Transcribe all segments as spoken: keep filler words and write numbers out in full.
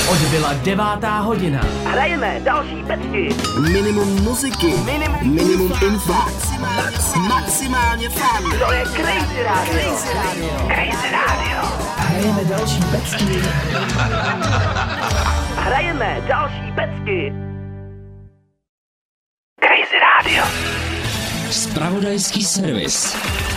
Odbyla devátá hodina. Hrajeme další pecky. Minimum muziky. Minimum, Minimum info. Max, maximálně fun. To je Crazy Radio. Crazy Radio. Crazy Radio. Hrajeme další pecky. Hrajeme další pecky. Crazy Radio. Zpravodajský servis.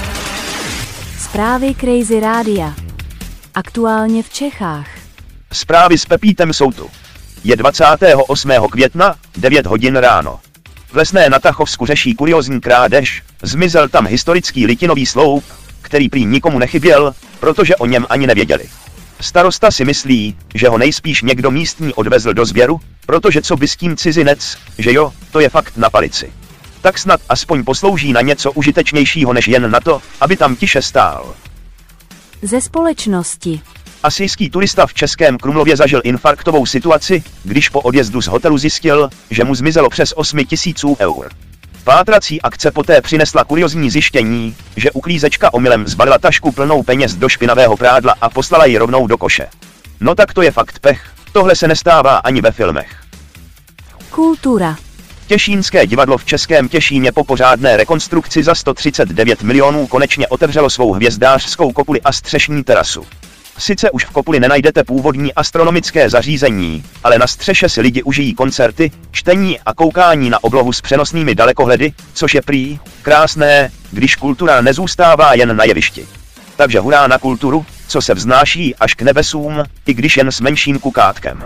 Zprávy Crazy Rádia. Aktuálně v Čechách. Zprávy s Pepítem jsou tu. Je dvacátého osmého května, devět hodin ráno. V Lesné na Tachovsku řeší kuriózní krádež, zmizel tam historický litinový sloup, který prý nikomu nechyběl, protože o něm ani nevěděli. Starosta si myslí, že ho nejspíš někdo místní odvezl do sběru, protože co by s tím cizinec, že jo, to je fakt na palici. Tak snad aspoň poslouží na něco užitečnějšího než jen na to, aby tam tiše stál. Ze společnosti. Asijský turista v Českém Krumlově zažil infarktovou situaci, když po odjezdu z hotelu zjistil, že mu zmizelo přes osm tisíců eur. Pátrací akce poté přinesla kuriózní zjištění, že uklízečka omylem zbalila tašku plnou peněz do špinavého prádla a poslala ji rovnou do koše. No tak to je fakt pech, tohle se nestává ani ve filmech. Kultura. Těšínské divadlo v Českém Těšíně po pořádné rekonstrukci za sto třicet devět milionů konečně otevřelo svou hvězdářskou kopuli a střešní terasu. Sice už v kopuli nenajdete původní astronomické zařízení, ale na střeše si lidi užijí koncerty, čtení a koukání na oblohu s přenosnými dalekohledy, což je prý krásné, když kultura nezůstává jen na jevišti. Takže hurá na kulturu, co se vznáší až k nebesům, i když jen s menším kukátkem.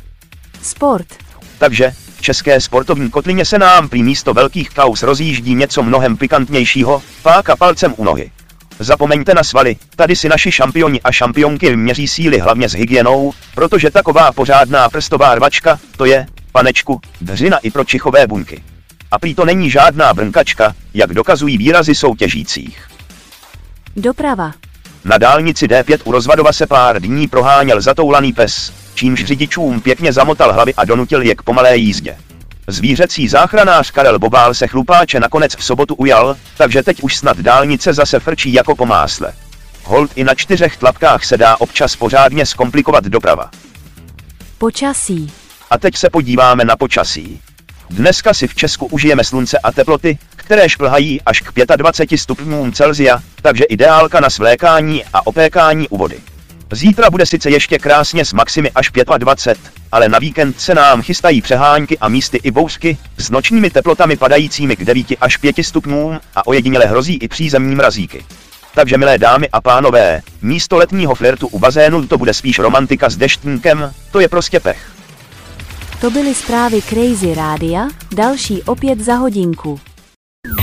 Sport. Takže v české sportovní kotlině se nám prý místo velkých kauz rozjíždí něco mnohem pikantnějšího, páka palcem u nohy. Zapomeňte na svaly, tady si naši šampioni a šampionky měří síly hlavně s hygienou, protože taková pořádná prstová rvačka, to je, panečku, dřina i pro čichové buňky. A prý to není žádná brnkačka, jak dokazují výrazy soutěžících. Doprava. Na dálnici D pět u Rozvadova se pár dní proháněl zatoulaný pes, čímž řidičům pěkně zamotal hlavy a donutil je k pomalé jízdě. Zvířecí záchranář Karel Bobál se chlupáče nakonec v sobotu ujal, takže teď už snad dálnice zase frčí jako po másle. Holt i na čtyřech tlapkách se dá občas pořádně zkomplikovat doprava. Počasí. A teď se podíváme na počasí. Dneska si v Česku užijeme slunce a teploty, které šplhají až k dvaceti pěti stupňům Celsia, takže ideálka na svlékání a opékání u vody. Zítra bude sice ještě krásně s maximy až dvacet pět, ale na víkend se nám chystají přehánky a místy i bouřky, s nočními teplotami padajícími k devíti až pěti stupňům a ojediněle hrozí i přízemní mrazíky. Takže milé dámy a pánové, místo letního flirtu u bazénu to bude spíš romantika s deštníkem, to je prostě pech. To byly zprávy Crazy Rádia, další opět za hodinku.